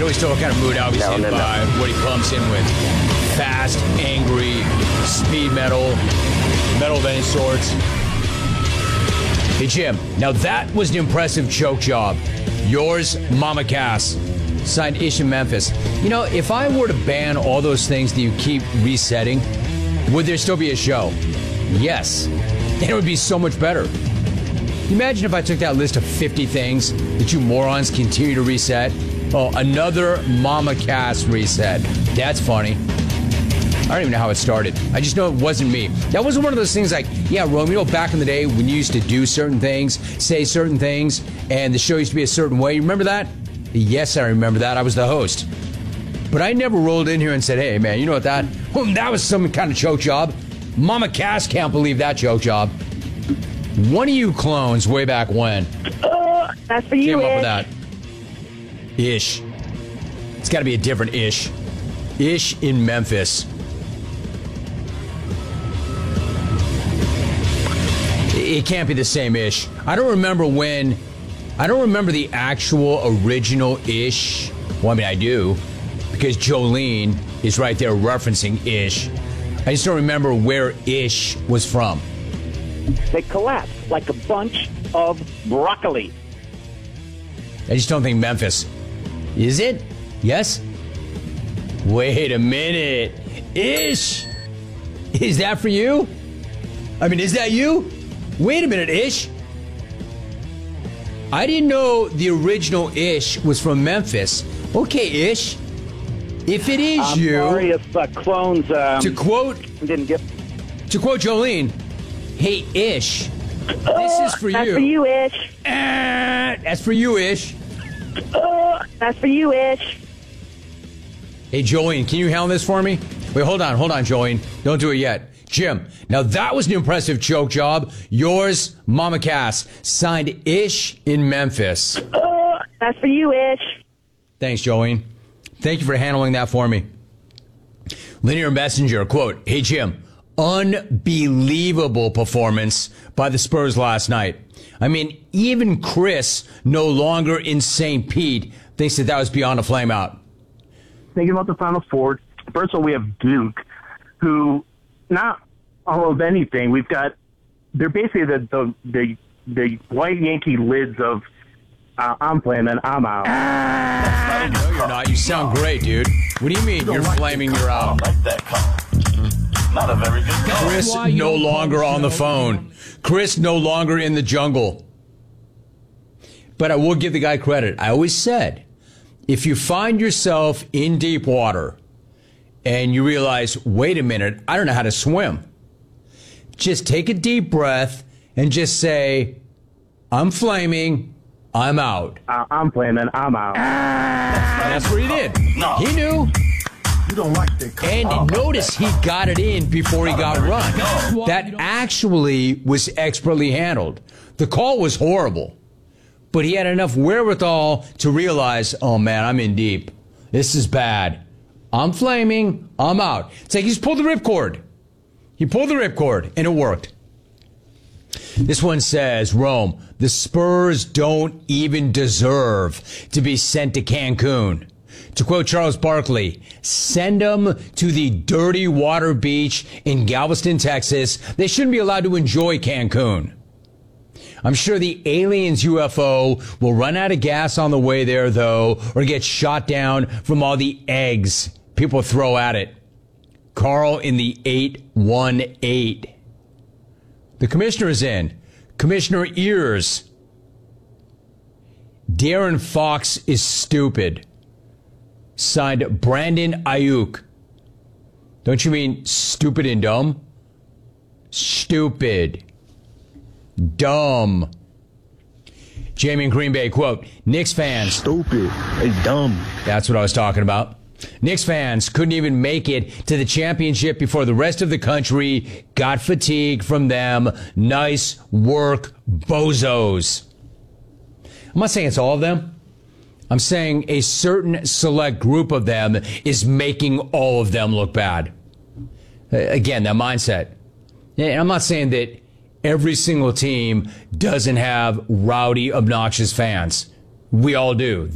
always tell what kind of mood Albie's in by what he pumps in with. Fast, angry, speed metal of any sorts. Hey, Jim, now that was an impressive choke job. Yours, Mama Cass. Signed Ish in Memphis. You know, if I were to ban all those things that you keep resetting, would there still be a show? Yes. And it would be so much better. Imagine if I took that list of 50 things that you morons continue to reset. Oh, another Mama Cass reset. That's funny. I don't even know how it started. I just know it wasn't me. That wasn't one of those things like, yeah, Rome, you know, back in the day when you used to do certain things, say certain things, and the show used to be a certain way. You remember that? Yes, I remember that. I was the host. But I never rolled in here and said, hey, man, you know what that? That was some kind of choke job. Mama Cass can't believe that choke job. One of you clones way back when. That's for you, came up with that. Ish. It's got to be a different Ish. Ish in Memphis. It can't be the same Ish. I don't remember the actual original Ish. Well, I mean, I do, because Jolene is right there referencing Ish. I just don't remember where Ish was from. They collapsed like a bunch of broccoli. I just don't think Memphis. Is it? Yes? Wait a minute. Ish! Is that for you? I mean, is that you? Wait a minute, Ish. I didn't know the original Ish was from Memphis. Okay, Ish. If it is I'm you... sorry if clones... to quote Jolene, hey, Ish, this is for you. That's for you, Ish. That's for you, Ish. That's for you, Ish. Hey, Jolene, can you handle this for me? Wait, hold on, Jolene. Don't do it yet. Jim, now that was an impressive choke job. Yours, Mama Cass. Signed Ish in Memphis. That's for you, Ish. Thanks, Jolene. Thank you for handling that for me. Linear Messenger, quote, hey, Jim, unbelievable performance by the Spurs last night. I mean, even Chris, no longer in St. Pete, thinks that was beyond a flameout. Thinking about the Final Four, first of all, we have Duke, who, not all of anything, they're basically the white Yankee lids of I'm playing and I'm out. No, you're not. You sound great, dude. What do you mean you're flaming your out? I like that call. Not a very good call. Chris no longer on the phone. Chris no longer in the jungle. But I will give the guy credit. I always said, if you find yourself in deep water and you realize, wait a minute, I don't know how to swim, just take a deep breath and just say, I'm flaming, I'm out. I'm playing and I'm out. And that's what he did. No. He knew. You don't like that call. And notice he got it in before he got run. That actually was expertly handled. The call was horrible, but he had enough wherewithal to realize, oh man, I'm in deep. This is bad. I'm flaming, I'm out. It's like he just pulled the ripcord. He pulled the ripcord, and it worked. This one says, Rome, the Spurs don't even deserve to be sent to Cancun. To quote Charles Barkley, send them to the dirty water beach in Galveston, Texas. They shouldn't be allowed to enjoy Cancun. I'm sure the aliens UFO will run out of gas on the way there, though, or get shot down from all the eggs people throw at it. Carl in the 818. The commissioner is in. Commissioner Ears. Darren Fox is stupid. Signed Brandon Ayuk. Don't you mean stupid and dumb? Stupid. Dumb. Jamie in Green Bay, quote, Knicks fans. Stupid and dumb. That's what I was talking about. Knicks fans couldn't even make it to the championship before the rest of the country got fatigue from them. Nice work, bozos. I'm not saying it's all of them. I'm saying a certain select group of them is making all of them look bad. Again, that mindset. And I'm not saying that every single team doesn't have rowdy, obnoxious fans. We all do.